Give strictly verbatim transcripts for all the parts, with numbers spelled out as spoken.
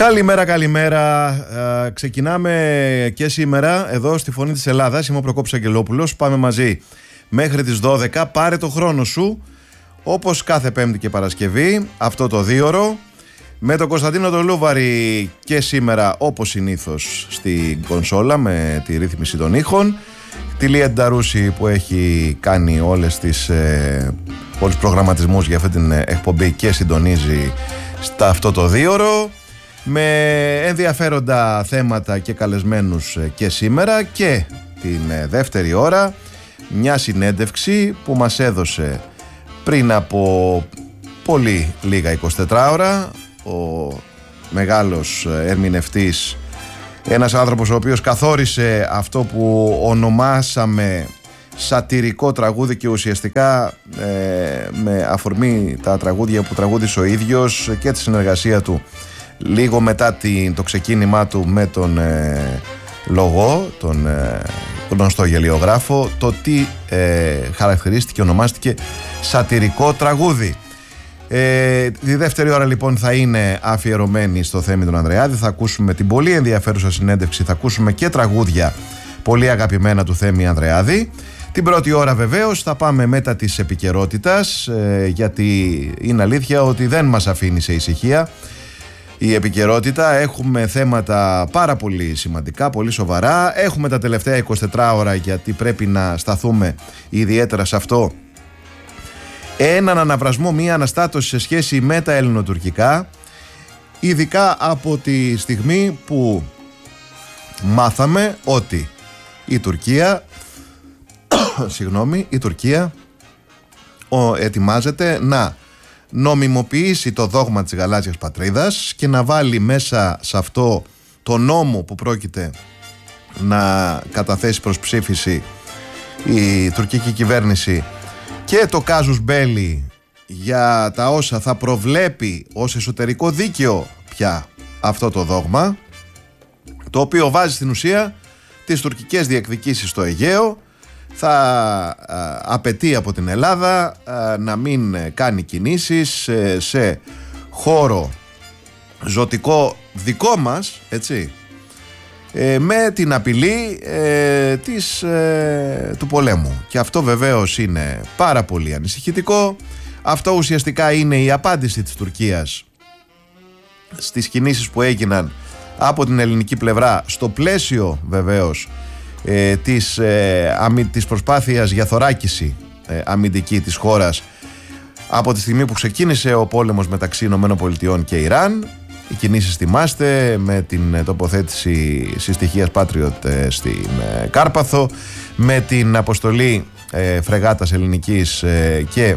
Καλημέρα, καλημέρα. Ε, ξεκινάμε και σήμερα εδώ στη Φωνή της Ελλάδας. Είμαι ο Προκόπης Αγγελόπουλος. Πάμε μαζί μέχρι τις δώδεκα. Πάρε το χρόνο σου, όπως κάθε Πέμπτη και Παρασκευή, αυτό το δίωρο. Με τον Κωνσταντίνο τον Λούβαρη και σήμερα, όπως συνήθως, στην κονσόλα με τη ρύθμιση των ήχων. Τη Λία Νταρούση που έχει κάνει όλες τις, ε, όλους τους προγραμματισμούς για αυτή την εκπομπή και συντονίζει στα αυτό το δίωρο. Με ενδιαφέροντα θέματα και καλεσμένους και σήμερα, και την δεύτερη ώρα μια συνέντευξη που μας έδωσε πριν από πολύ λίγα εικοσιτέσσερις ώρα ο μεγάλος ερμηνευτής, ένας άνθρωπος ο οποίος καθόρισε αυτό που ονομάσαμε σατιρικό τραγούδι και ουσιαστικά ε, με αφορμή τα τραγούδια που τραγούδισε ο ίδιος και τη συνεργασία του λίγο μετά την, το ξεκίνημά του με τον ε, Λογό, τον ε, γνωστό γελιογράφο, το τι ε, χαρακτηρίστηκε, ονομάστηκε σατιρικό τραγούδι. Ε, τη δεύτερη ώρα λοιπόν θα είναι αφιερωμένη στο Θέμη τον Ανδρεάδη. Θα ακούσουμε την πολύ ενδιαφέρουσα συνέντευξη, θα ακούσουμε και τραγούδια πολύ αγαπημένα του Θέμη Ανδρεάδη. Την πρώτη ώρα βεβαίως θα πάμε μετά της επικαιρότητας, ε, γιατί είναι αλήθεια ότι δεν μας αφήνει σε ησυχία η επικαιρότητα. Έχουμε θέματα πάρα πολύ σημαντικά, πολύ σοβαρά. Έχουμε τα τελευταία εικοσιτέσσερις ώρα, γιατί πρέπει να σταθούμε ιδιαίτερα σε αυτό, έναν αναβρασμό, μία αναστάτωση σε σχέση με τα ελληνοτουρκικά, ειδικά από τη στιγμή που μάθαμε ότι η Τουρκία συγγνώμη, η Τουρκία ο, ετοιμάζεται να νομιμοποιήσει το δόγμα της γαλάζιας πατρίδας και να βάλει μέσα σε αυτό το νόμο που πρόκειται να καταθέσει προς ψήφιση η τουρκική κυβέρνηση και το κάζους μπέλι για τα όσα θα προβλέπει ως εσωτερικό δίκαιο πια αυτό το δόγμα, το οποίο βάζει στην ουσία τις τουρκικές διεκδικήσεις στο Αιγαίο. Θα α, απαιτεί από την Ελλάδα α, να μην κάνει κινήσεις σε, σε χώρο ζωτικό δικό μας, έτσι, ε, με την απειλή ε, της, ε, του πολέμου. Και αυτό βεβαίως είναι πάρα πολύ ανησυχητικό. Αυτό ουσιαστικά είναι η απάντηση της Τουρκίας στις κινήσεις που έγιναν από την ελληνική πλευρά, στο πλαίσιο βεβαίως Ε, της, ε, αμυ, της προσπάθειας για θωράκιση ε, αμυντική της χώρας από τη στιγμή που ξεκίνησε ο πόλεμος μεταξύ ΗΠΑ και Ιράν. Οι κινήσεις θυμάστε, με την ε, τοποθέτηση συστοιχίας Patriot ε, στην ε, Κάρπαθο, με την αποστολή ε, φρεγάτας ελληνικής ε, και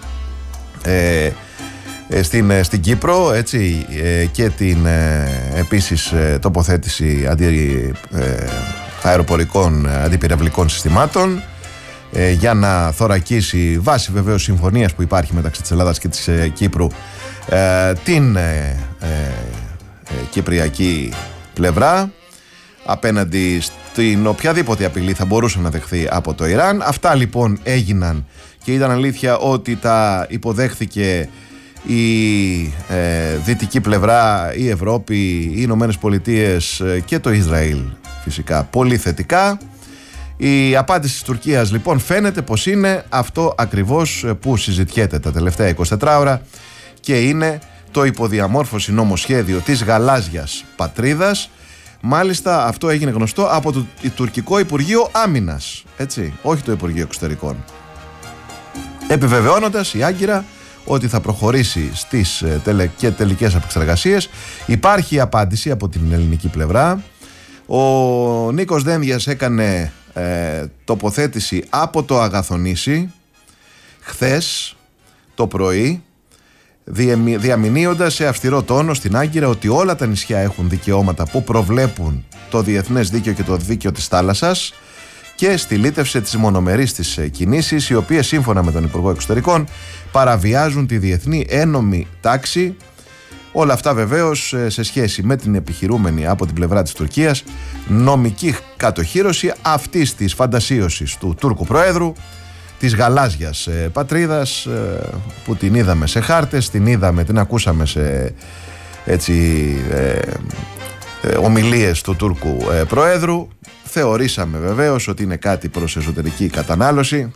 ε, ε, στην, ε, στην Κύπρο, έτσι, ε, και την ε, επίσης ε, τοποθέτηση αντι ε, αεροπορικών αντιπυραυλικών συστημάτων ε, για να θωρακίσει, βάσει βεβαίως συμφωνίας που υπάρχει μεταξύ της Ελλάδας και της ε, Κύπρου, ε, την ε, ε, ε, κυπριακή πλευρά απέναντι στην οποιαδήποτε απειλή θα μπορούσε να δεχθεί από το Ιράν. Αυτά λοιπόν έγιναν και ήταν αλήθεια ότι τα υποδέχθηκε η ε, δυτική πλευρά, η Ευρώπη, οι Ηνωμένες Πολιτείες και το Ισραήλ φυσικά πολύ θετικά. Η απάντηση της Τουρκίας λοιπόν φαίνεται πως είναι αυτό ακριβώς που συζητιέται τα τελευταία εικοσιτέσσερις ώρα, και είναι το υποδιαμόρφωση νομοσχέδιο της γαλάζιας πατρίδας. Μάλιστα αυτό έγινε γνωστό από το τουρκικό Υπουργείο Άμυνας, έτσι, όχι το Υπουργείο Εξωτερικών, επιβεβαιώνοντας η Άγκυρα ότι θα προχωρήσει στις τελε, και τελικές επεξεργασίες. Υπάρχει απάντηση από την ελληνική πλευρά. Ο Νίκος Δένδιας έκανε ε, τοποθέτηση από το Αγαθονήσι χθες το πρωί, διαμηνύοντας σε αυστηρό τόνο στην Άγκυρα ότι όλα τα νησιά έχουν δικαιώματα που προβλέπουν το διεθνές δίκαιο και το δίκαιο της θάλασσας, και στυλίτευσε τις μονομερείς της κινήσεις, οι οποίες σύμφωνα με τον Υπουργό Εξωτερικών παραβιάζουν τη διεθνή ένομη τάξη. Όλα αυτά βεβαίως σε σχέση με την επιχειρούμενη από την πλευρά της Τουρκίας νομική κατοχύρωση αυτής της φαντασίωσης του Τούρκου Προέδρου, της γαλάζιας πατρίδας, που την είδαμε σε χάρτες, την είδαμε, την ακούσαμε σε έτσι, ε, ε, ομιλίες του Τούρκου ε, Προέδρου. Θεωρήσαμε βεβαίως ότι είναι κάτι προς εσωτερική κατανάλωση.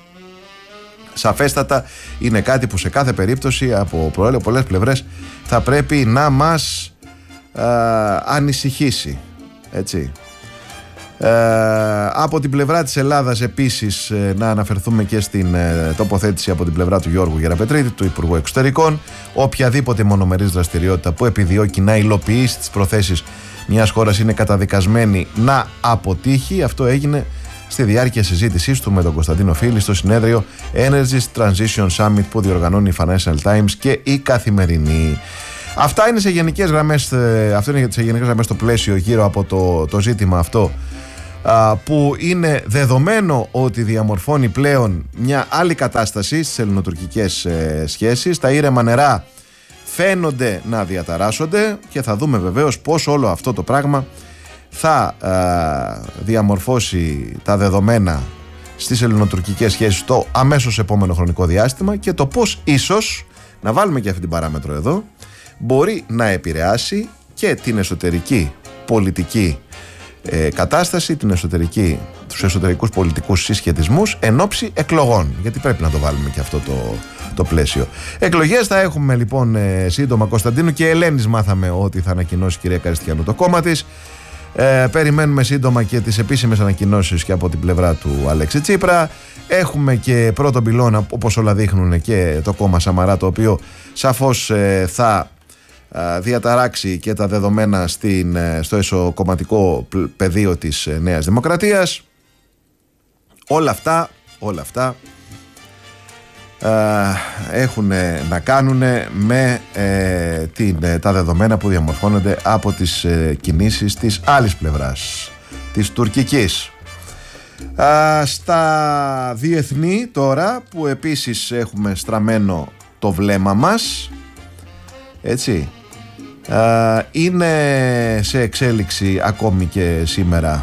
Σαφέστατα είναι κάτι που σε κάθε περίπτωση από πολλές πλευρές θα πρέπει να μας ε, ανησυχήσει, έτσι. Ε, από την πλευρά της Ελλάδας επίσης ε, να αναφερθούμε και στην ε, τοποθέτηση από την πλευρά του Γιώργου Γεραπετρίτη, του Υπουργού Εξωτερικών. Οποιαδήποτε μονομερής δραστηριότητα που επιδιώκει να υλοποιήσει τις προθέσεις μιας χώρας είναι καταδικασμένη να αποτύχει. Αυτό έγινε στη διάρκεια συζήτησής του με τον Κωνσταντίνο Φίλη στο συνέδριο Energy Transition Summit που διοργανώνει η Financial Times και η Καθημερινή. Αυτά είναι σε γενικές γραμμές, αυτό είναι σε γενικές γραμμές το πλαίσιο γύρω από το, το ζήτημα αυτό, που είναι δεδομένο ότι διαμορφώνει πλέον μια άλλη κατάσταση στις ελληνοτουρκικές σχέσεις. Τα ήρεμα νερά φαίνονται να διαταράσσονται και θα δούμε βεβαίως πώς όλο αυτό το πράγμα θα διαμορφώσει τα δεδομένα στις ελληνοτουρκικές σχέσεις το αμέσως επόμενο χρονικό διάστημα και το πώς ίσως, να βάλουμε και αυτή την παράμετρο εδώ, μπορεί να επηρεάσει και την εσωτερική πολιτική ε, κατάσταση, την εσωτερική, τους εσωτερικούς πολιτικούς συσχετισμούς εν ώψη εκλογών, γιατί πρέπει να το βάλουμε και αυτό το, το πλαίσιο. Εκλογές θα έχουμε λοιπόν ε, σύντομα, Κωνσταντίνου, και Ελένης μάθαμε ότι θα ανακοινώσει η κυρία Καριστιανού το κόμμα της. Ε, περιμένουμε σύντομα και τις επίσημες ανακοινώσεις και από την πλευρά του Αλέξη Τσίπρα. Έχουμε και πρώτον πυλώνα, όπως όλα δείχνουν, και το κόμμα Σαμαρά, το οποίο σαφώς ε, θα ε, διαταράξει και τα δεδομένα στην, ε, στο εσωκομματικό πεδίο της ε, Νέας Δημοκρατίας. Όλα αυτά, όλα αυτά ε, έχουν να κάνουν με ε, την, ε, τα δεδομένα που διαμορφώνονται από τις ε, κινήσεις της άλλης πλευράς, της τουρκικής. Ε, στα διεθνή τώρα, που επίσης έχουμε στραμμένο το βλέμμα μας, έτσι, ε, είναι σε εξέλιξη ακόμη και σήμερα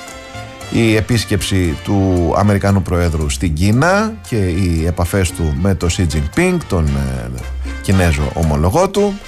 η επίσκεψη του Αμερικανού Προέδρου στην Κίνα και οι επαφές του με τον Σι Τζινπίνγκ, τον ε, Κινέζο ομολογό του.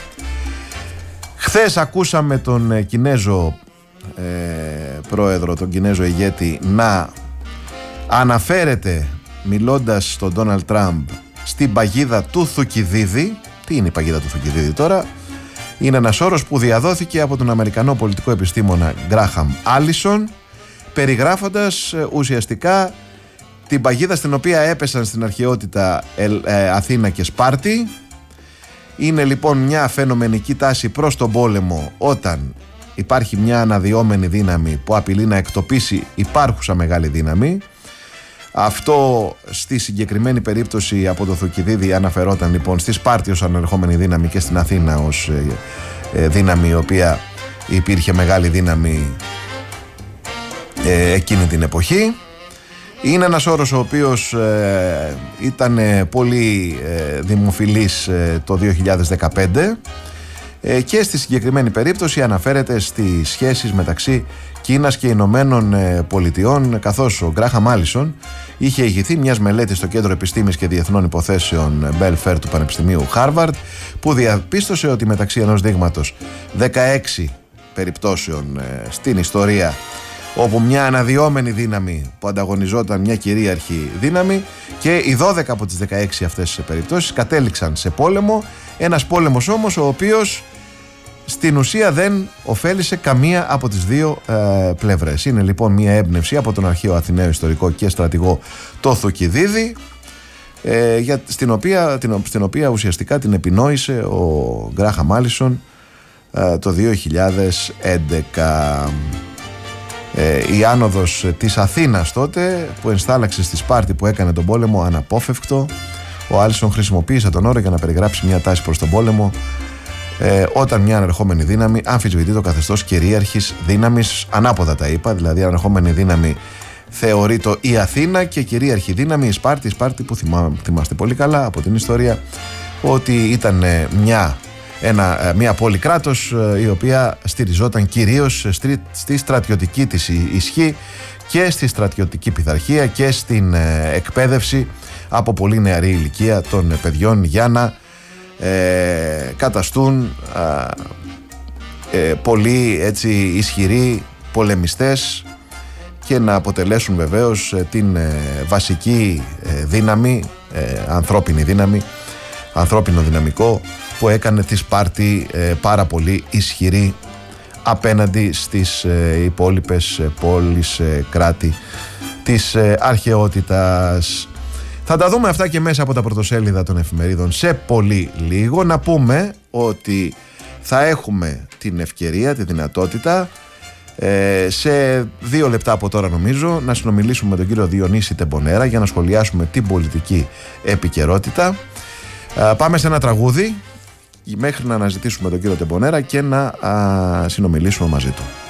Χθες ακούσαμε τον ε, Κινέζο ε, Πρόεδρο, τον Κινέζο ηγέτη, να αναφέρεται, μιλώντας στον Ντόναλντ Τραμπ, στην παγίδα του Θουκυδίδη. Τι είναι η παγίδα του Θουκυδίδη τώρα? Είναι ένας όρος που διαδόθηκε από τον Αμερικανό πολιτικό επιστήμονα Γκράχαμ Άλισον, περιγράφοντας ε, ουσιαστικά την παγίδα στην οποία έπεσαν στην αρχαιότητα ε, ε, Αθήνα και Σπάρτη. Είναι λοιπόν μια φαινομενική τάση προς τον πόλεμο όταν υπάρχει μια αναδυόμενη δύναμη που απειλεί να εκτοπίσει υπάρχουσα μεγάλη δύναμη. Αυτό στη συγκεκριμένη περίπτωση από το Θουκυδίδη αναφερόταν λοιπόν στη Σπάρτη ως ανερχόμενη δύναμη και στην Αθήνα ως ε, ε, δύναμη η οποία υπήρχε μεγάλη δύναμη ε, εκείνη την εποχή. Είναι ένας όρος ο οποίος ε, ήταν πολύ ε, δημοφιλής ε, το δύο χιλιάδες δεκαπέντε ε, και στη συγκεκριμένη περίπτωση αναφέρεται στις σχέσεις μεταξύ Κίνας και Ηνωμένων Πολιτειών, καθώς ο Γκράχαμ Άλισον είχε ηγηθεί μιας μελέτης στο Κέντρο Επιστήμης και Διεθνών Υποθέσεων Belfair του Πανεπιστημίου Χάρβαρντ, που διαπίστωσε ότι μεταξύ ενός δείγματος δεκαέξι περιπτώσεων ε, στην ιστορία όπου μια αναδυόμενη δύναμη που ανταγωνιζόταν μια κυρίαρχη δύναμη, και οι δώδεκα από τις δεκαέξι αυτές περιπτώσεις κατέληξαν σε πόλεμο. Ένας πόλεμος όμως ο οποίος στην ουσία δεν ωφέλησε καμία από τις δύο ε, πλευρές. Είναι λοιπόν μια έμπνευση από τον αρχαίο Αθηναίο ιστορικό και στρατηγό το Θουκυδίδη, ε, για, στην, οποία, την, στην οποία ουσιαστικά την επινόησε ο Γκράχαμ Άλισον ε, το δύο χιλιάδες έντεκα. Ε, η άνοδος της Αθήνας τότε που ενστάλλαξε στη Σπάρτη, που έκανε τον πόλεμο αναπόφευκτο. Ο Άλισον χρησιμοποίησε τον όρο για να περιγράψει μια τάση προς τον πόλεμο, ε, όταν μια ανερχόμενη δύναμη αμφισβητεί το καθεστώς κυρίαρχης δύναμης. Ανάποδα τα είπα, δηλαδή ανερχόμενη δύναμη θεωρείται η Αθήνα και κυρίαρχη δύναμη η Σπάρτη. Η Σπάρτη που θυμά, θυμάστε πολύ καλά από την ιστορία ότι ήταν μια Ένα, μια πόλη κράτος η οποία στηριζόταν κυρίως στη, στη στρατιωτική της ισχύ και στη στρατιωτική πειθαρχία και στην ε, εκπαίδευση από πολύ νεαρή ηλικία των παιδιών για να ε, καταστούν α, ε, πολύ έτσι ισχυροί πολεμιστές και να αποτελέσουν βεβαίως την ε, βασική ε, δύναμη, ε, ανθρώπινη δύναμη, ανθρώπινο δυναμικό που έκανε τη Σπάρτη ε, πάρα πολύ ισχυρή απέναντι στις ε, υπόλοιπες ε, πόλεις, ε, κράτη της ε, αρχαιότητας. Θα τα δούμε αυτά και μέσα από τα πρωτοσέλιδα των εφημερίδων σε πολύ λίγο. Να πούμε ότι θα έχουμε την ευκαιρία, τη δυνατότητα ε, σε δύο λεπτά από τώρα νομίζω να συνομιλήσουμε με τον κύριο Διονύση Τεμπονέρα για να σχολιάσουμε την πολιτική επικαιρότητα. ε, Πάμε σε ένα τραγούδι μέχρι να αναζητήσουμε τον κύριο Τεμπονέρα και να α, συνομιλήσουμε μαζί του.